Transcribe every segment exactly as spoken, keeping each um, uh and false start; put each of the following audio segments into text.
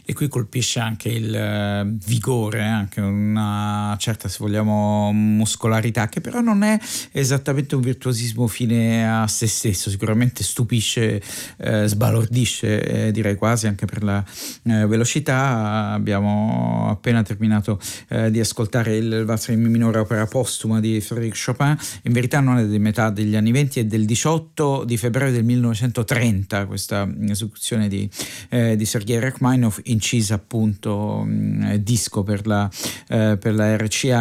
E qui colpisce anche il eh, vigore, anche una certa, se vogliamo, muscolarità, che però non è esattamente un virtuosismo fine a se stesso. Sicuramente stupisce, eh, sbalordisce, eh, direi quasi, anche per la eh, velocità. Abbiamo appena terminato eh, di ascoltare il Valzer in Mi minore, opera postuma di Frédéric Chopin. In verità non è di metà degli anni venti, è del diciotto di febbraio del millenovecentotrenta, questa esecuzione di, eh, di Sergei Rachmaninoff, incisa appunto mh, disco per la, eh, per la R C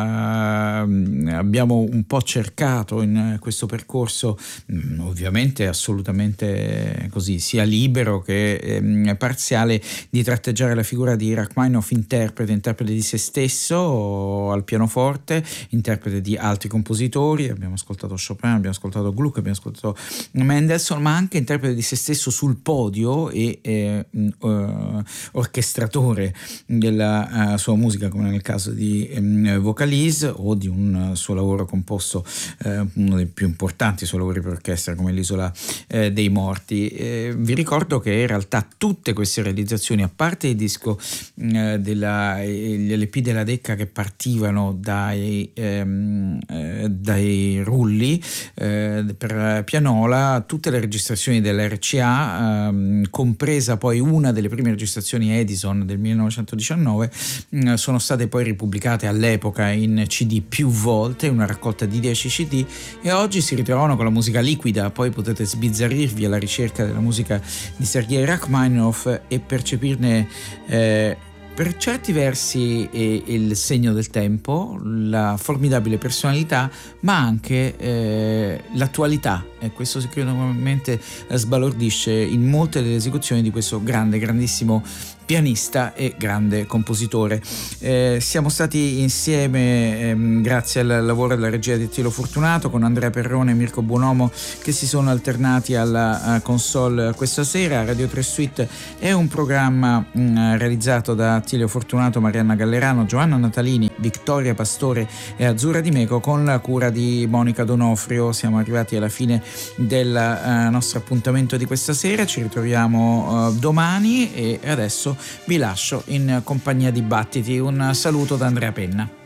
A. Uh, abbiamo un po' cercato in questo percorso, mh, ovviamente assolutamente così, sia libero che eh, parziale, di tratteggiare la figura di Rachmaninoff interprete, interprete di se stesso al pianoforte, interprete di altri compositori. Abbiamo ascoltato Chopin, abbiamo ascoltato Gluck, abbiamo ascoltato Mendelssohn, ma anche interprete di se stesso sul podio e eh, uh, orchestratore della uh, sua musica, come nel caso di um, Vocalise, o di un uh, suo lavoro composto, uh, uno dei più importanti suoi lavori per orchestra, come l'Isola uh, dei Morti. Eh, vi ricordo che in realtà tutte queste realizzazioni, a parte il disco uh, della, gli L P della Decca che partivano dai, um, uh, dai rulli uh, per pianola, tutte le registrazioni dell'R C A, um, compresa poi una delle prime registrazioni Edison del millenovecentodiciannove, um, sono state poi ripubblicate all'epoca in C D più volte, una raccolta di dieci C D, e oggi si ritrovano con la musica liquida. Poi potete sbizzarrirvi alla ricerca della musica di Sergei Rachmaninoff e percepirne eh, per certi versi eh, il segno del tempo, la formidabile personalità, ma anche eh, l'attualità, e questo sicuramente sbalordisce in molte delle esecuzioni di questo grande, grandissimo pianista e grande compositore. Eh, siamo stati insieme ehm, grazie al lavoro della regia di Tilo Fortunato, con Andrea Perrone e Mirko Buonomo che si sono alternati alla console questa sera. Radio tre Suite è un programma mh, realizzato da Tilo Fortunato, Marianna Gallerano, Giovanna Natalini, Vittoria Pastore e Azzurra Di Meco, con la cura di Monica Donofrio. Siamo arrivati alla fine del uh, nostro appuntamento di questa sera. Ci ritroviamo uh, domani, e adesso vi lascio in compagnia di Battiti. Un saluto da Andrea Penna.